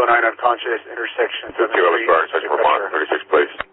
209 unconscious, intersection. 1511 Spartan, Section Vermont, 36, please.